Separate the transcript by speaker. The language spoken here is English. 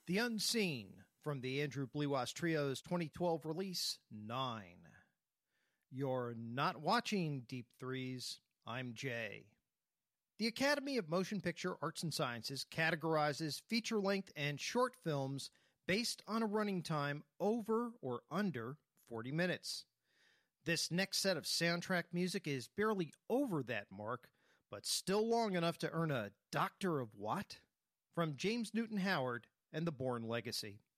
Speaker 1: The Unseen, from the Andrew Blewas Trio's 2012 release, 9. You're not watching Deep Threes. I'm Jay. The Academy of Motion Picture Arts and Sciences categorizes feature-length and short films based on a running time over or under 40 minutes. This next set of soundtrack music is barely over that mark, but still long enough to earn a Doctor of What? From James Newton Howard and The Bourne Legacy.